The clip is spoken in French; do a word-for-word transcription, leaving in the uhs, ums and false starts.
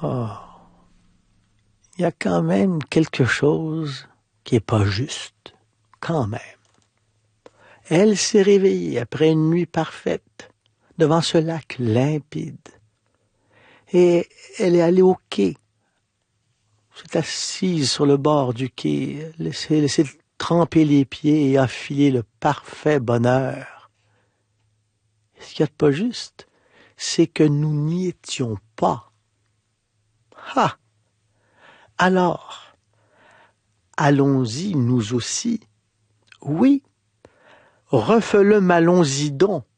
Oh, il y a quand même quelque chose qui est pas juste, quand même. Elle s'est réveillée après une nuit parfaite, devant ce lac limpide. Et elle est allée au quai. S'est assise sur le bord du quai, laissée, laissée tremper les pieds et enfiler le parfait bonheur. Et ce qu'il y a de pas juste, c'est que nous n'y étions pas. Ah! Alors, allons-y, nous aussi. Oui, refais-le, allons-y donc.